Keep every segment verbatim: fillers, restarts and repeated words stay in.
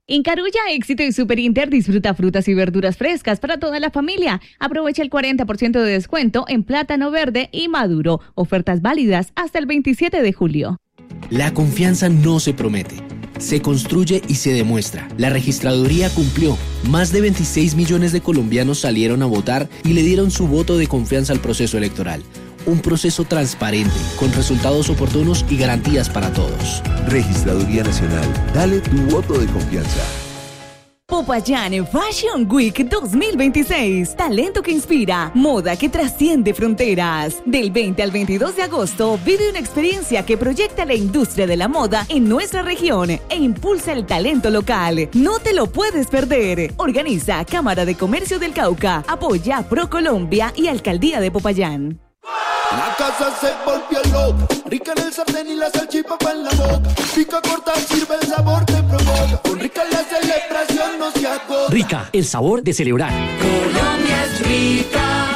En Carulla, Éxito y Super Inter disfruta frutas y verduras frescas para toda la familia. Aprovecha el cuarenta por ciento de descuento en plátano verde y maduro. Ofertas válidas hasta el veintisiete de julio. La confianza no se promete, se construye y se demuestra. La registraduría cumplió. Más de veintiséis millones de colombianos salieron a votar y le dieron su voto de confianza al proceso electoral. Un proceso transparente, con resultados oportunos y garantías para todos. Registraduría Nacional. Dale tu voto de confianza. Popayán Fashion Week dos mil veintiséis. Talento que inspira, moda que trasciende fronteras. Del veinte al veintidós de agosto, vive una experiencia que proyecta la industria de la moda en nuestra región e impulsa el talento local. No te lo puedes perder. Organiza Cámara de Comercio del Cauca, apoya ProColombia y Alcaldía de Popayán. La casa se volvió loca, rica en el sartén y la salchipapa en la boca. Pica corta, sirve el sabor, te provoca. Con Rica la celebración no se agota. Rica, el sabor de celebrar. Colombia es rica.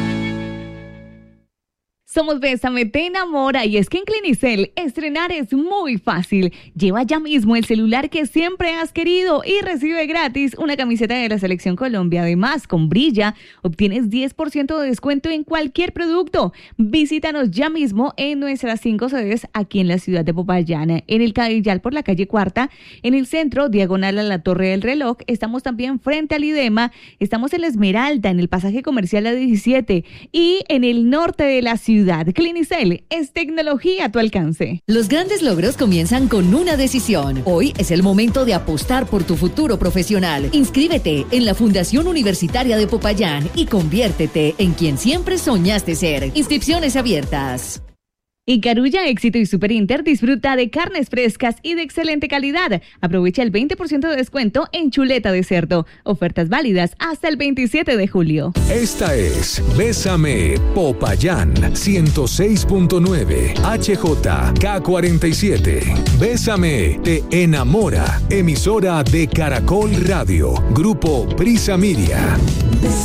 Somos Bésame, te enamora, y es que en Clinicel estrenar es muy fácil. Lleva ya mismo el celular que siempre has querido y recibe gratis una camiseta de la Selección Colombia. Además, con Brilla obtienes diez por ciento de descuento en cualquier producto. Visítanos ya mismo en nuestras cinco sedes aquí en la ciudad de Popayán, en el Cadillal por la calle Cuarta, en el centro, diagonal a la Torre del Reloj. Estamos también frente al IDEMA, estamos en la Esmeralda, en el pasaje comercial A diecisiete y en el norte de la ciudad. Clinicel es tecnología a tu alcance. Los grandes logros comienzan con una decisión. Hoy es el momento de apostar por tu futuro profesional. Inscríbete en la Fundación Universitaria de Popayán y conviértete en quien siempre soñaste ser. Inscripciones abiertas. En Carulla, Éxito y Super Inter disfruta de carnes frescas y de excelente calidad. Aprovecha el veinte por ciento de descuento en chuleta de cerdo. Ofertas válidas hasta el veintisiete de julio. Esta es Bésame Popayán ciento seis punto nueve H J K cuarenta y siete. Bésame te enamora. Emisora de Caracol Radio. Grupo Prisa Media.